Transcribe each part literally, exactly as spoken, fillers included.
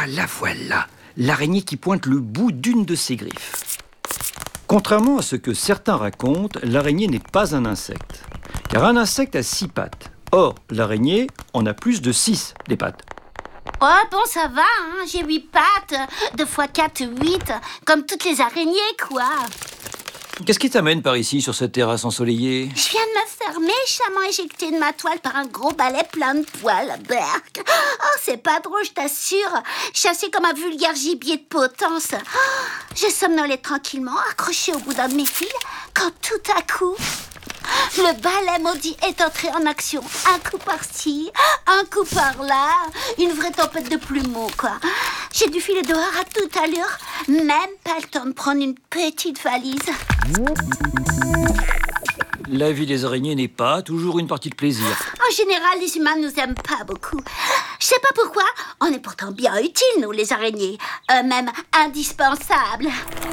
Ah, la voilà, l'araignée qui pointe le bout d'une de ses griffes. Contrairement à ce que certains racontent, l'araignée n'est pas un insecte. Car un insecte a six pattes. Or, l'araignée en a plus de six, des pattes. Oh bon, ça va, hein, j'ai huit pattes. Deux fois quatre, huit. Comme toutes les araignées, quoi. Qu'est-ce qui t'amène par ici, sur cette terrasse ensoleillée? Je viens de me faire méchamment éjecter de ma toile par un gros balai plein de poils. Berk. Oh, c'est pas drôle, je t'assure. Chassé comme un vulgaire gibier de potence. Oh, je somnolais tranquillement, accroché au bout d'un de mes fils, quand tout à coup... le balai maudit est entré en action. Un coup par-ci, un coup par-là. Une vraie tempête de plumeaux, quoi. J'ai dû filer dehors à toute allure. Même pas le temps de prendre une petite valise. La vie des araignées n'est pas toujours une partie de plaisir. En général, les humains nous aiment pas beaucoup. Je sais pas pourquoi. On est pourtant bien utiles, nous, les araignées. Euh, même indispensables.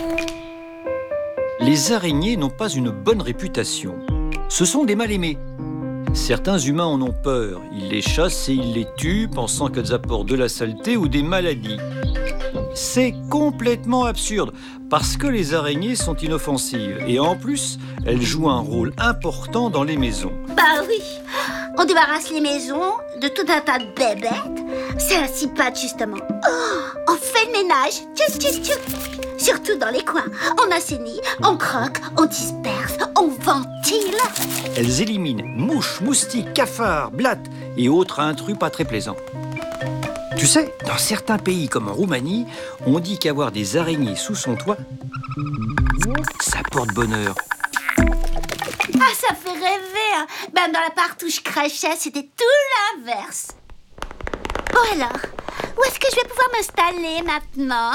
Les araignées n'ont pas une bonne réputation. Ce sont des mal-aimés. Certains humains en ont peur. Ils les chassent et ils les tuent, pensant qu'elles apportent de la saleté ou des maladies. C'est complètement absurde, parce que les araignées sont inoffensives. Et en plus, elles jouent un rôle important dans les maisons. Bah oui. On débarrasse les maisons de tout un tas de bébêtes. C'est la six pattes, justement. Oh, on fait le ménage. Tchou, tchou, tchou. Surtout dans les coins. On assainit, on croque, on disperse, on ventile. Elles éliminent mouches, moustiques, cafards, blattes et autres intrus pas très plaisants. Tu sais, dans certains pays comme en Roumanie, on dit qu'avoir des araignées sous son toit, ça porte bonheur. Ah, ça fait rêver, hein. Même dans l'appart où je crachais, c'était tout l'inverse. Bon alors, où est-ce que je vais pouvoir m'installer maintenant?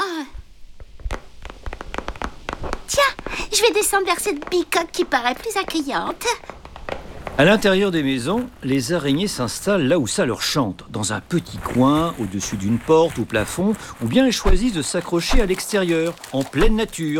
Tiens, je vais descendre vers cette bicoque qui paraît plus accueillante. À l'intérieur des maisons, les araignées s'installent là où ça leur chante, dans un petit coin, au-dessus d'une porte ou plafond, ou bien elles choisissent de s'accrocher à l'extérieur, en pleine nature.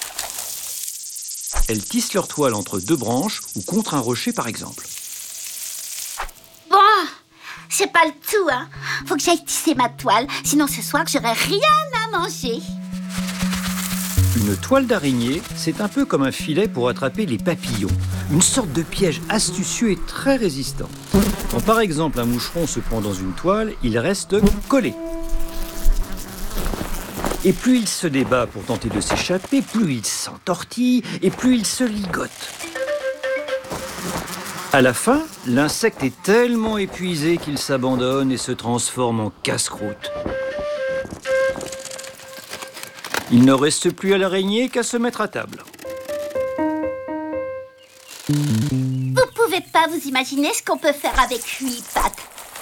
Elles tissent leur toile entre deux branches ou contre un rocher, par exemple. Bon, c'est pas le tout, hein. Faut que j'aille tisser ma toile, sinon ce soir, j'aurai rien à manger. Une toile d'araignée, c'est un peu comme un filet pour attraper les papillons. Une sorte de piège astucieux et très résistant. Quand par exemple un moucheron se prend dans une toile, il reste collé. Et plus il se débat pour tenter de s'échapper, plus il s'entortille et plus il se ligote. À la fin, l'insecte est tellement épuisé qu'il s'abandonne et se transforme en casse-croûte. Il ne reste plus à l'araignée qu'à se mettre à table. Vous pouvez pas vous imaginer ce qu'on peut faire avec huit pattes.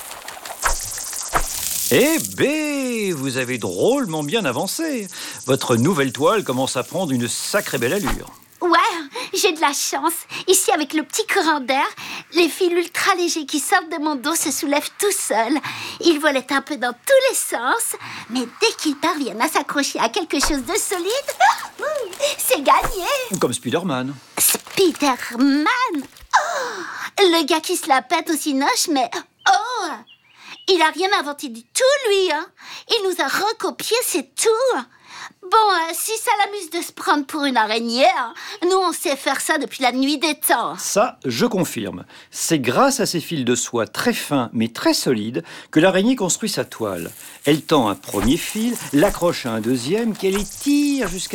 Eh bé, vous avez drôlement bien avancé. Votre nouvelle toile commence à prendre une sacrée belle allure. Ouais, j'ai de la chance. Ici, avec le petit courant d'air, les fils ultra légers qui sortent de mon dos se soulèvent tout seuls. Ils volent un peu dans tous les sens, mais dès qu'ils parviennent à s'accrocher à quelque chose de solide, c'est gagné. Comme Spider-Man. Spider-Man? Oh, le gars qui se la pète au cinoche, mais oh, il a rien inventé du tout, lui, hein. Il nous a recopié, c'est tout. Bon, euh, si ça l'amuse de se prendre pour une araignée, hein, nous, on sait faire ça depuis la nuit des temps. Ça, je confirme. C'est grâce à ces fils de soie très fins mais très solides que l'araignée construit sa toile. Elle tend un premier fil, l'accroche à un deuxième, qu'elle étire jusqu'à